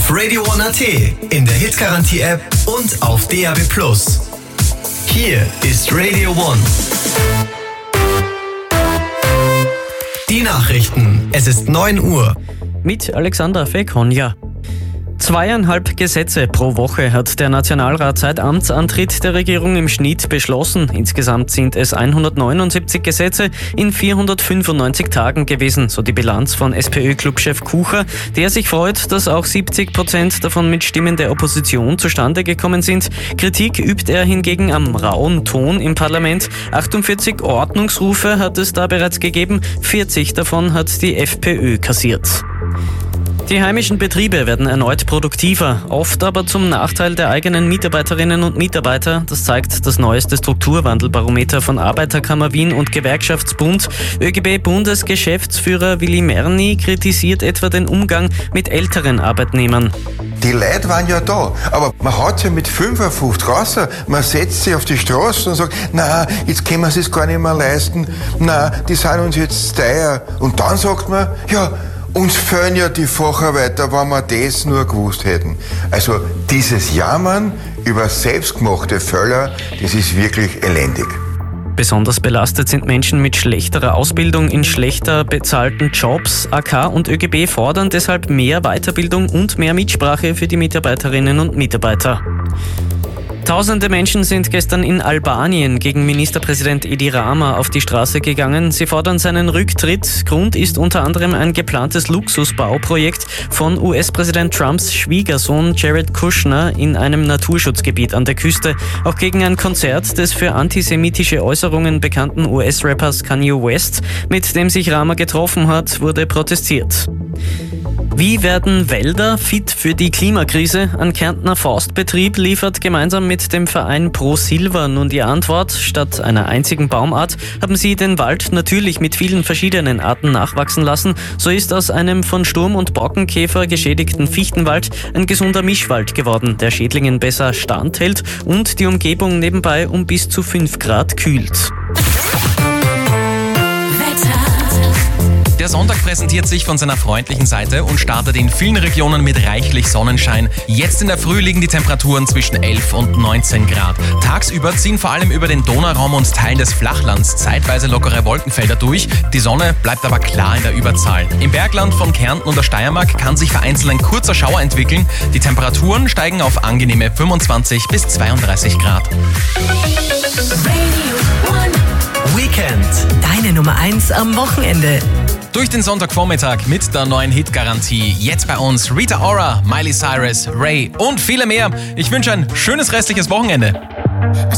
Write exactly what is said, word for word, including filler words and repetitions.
Radio One Punkt A T, in der Hitgarantie-App und auf D A B plus. Hier ist Radio One. Die Nachrichten. Es ist neun Uhr. Mit Alexander Fekonja. Zweieinhalb Gesetze pro Woche hat der Nationalrat seit Amtsantritt der Regierung im Schnitt beschlossen. Insgesamt sind es hundertneunundsiebzig Gesetze in vierhundertfünfundneunzig Tagen gewesen, so die Bilanz von SPÖ-Clubchef Kucher, der sich freut, dass auch siebzig Prozent davon mit Stimmen der Opposition zustande gekommen sind. Kritik übt er hingegen am rauen Ton im Parlament. achtundvierzig Ordnungsrufe hat es da bereits gegeben, vierzig davon hat die FPÖ kassiert. Die heimischen Betriebe werden erneut produktiver, oft aber zum Nachteil der eigenen Mitarbeiterinnen und Mitarbeiter. Das zeigt das neueste Strukturwandelbarometer von Arbeiterkammer Wien und Gewerkschaftsbund. ÖGB-Bundesgeschäftsführer Willi Merni kritisiert etwa den Umgang mit älteren Arbeitnehmern. Die Leute waren ja da, aber man haut sie mit fünfundfünfzig raus, man setzt sie auf die Straße und sagt, na, jetzt können wir es sich gar nicht mehr leisten, na, die sind uns jetzt teuer. Und dann sagt man, ja, uns fehlen ja die Facharbeiter, wenn wir das nur gewusst hätten. Also dieses Jammern über selbstgemachte Fälle, das ist wirklich elendig. Besonders belastet sind Menschen mit schlechterer Ausbildung in schlechter bezahlten Jobs. A K und ÖGB fordern deshalb mehr Weiterbildung und mehr Mitsprache für die Mitarbeiterinnen und Mitarbeiter. Tausende Menschen sind gestern in Albanien gegen Ministerpräsident Edi Rama auf die Straße gegangen. Sie fordern seinen Rücktritt. Grund ist unter anderem ein geplantes Luxusbauprojekt von U S-Präsident Trumps Schwiegersohn Jared Kushner in einem Naturschutzgebiet an der Küste. Auch gegen ein Konzert des für antisemitische Äußerungen bekannten U S-Rappers Kanye West, mit dem sich Rama getroffen hat, wurde protestiert. Wie werden Wälder fit für die Klimakrise? Ein Kärntner Forstbetrieb liefert gemeinsam mit dem Verein Pro Silva nun die Antwort. Statt einer einzigen Baumart haben sie den Wald natürlich mit vielen verschiedenen Arten nachwachsen lassen. So ist aus einem von Sturm- und Borkenkäfer geschädigten Fichtenwald ein gesunder Mischwald geworden, der Schädlingen besser standhält und die Umgebung nebenbei um bis zu fünf Grad kühlt. Der Sonntag präsentiert sich von seiner freundlichen Seite und startet in vielen Regionen mit reichlich Sonnenschein. Jetzt in der Früh liegen die Temperaturen zwischen elf und neunzehn Grad. Tagsüber ziehen vor allem über den Donauraum und Teilen des Flachlands zeitweise lockere Wolkenfelder durch. Die Sonne bleibt aber klar in der Überzahl. Im Bergland von Kärnten und der Steiermark kann sich vereinzelt ein kurzer Schauer entwickeln. Die Temperaturen steigen auf angenehme fünfundzwanzig bis zweiunddreißig Grad. Weekend. Deine Nummer eins am Wochenende. Durch den Sonntagvormittag mit der neuen Hitgarantie. Jetzt bei uns Rita Ora, Miley Cyrus, Ray und viele mehr. Ich wünsche ein schönes restliches Wochenende.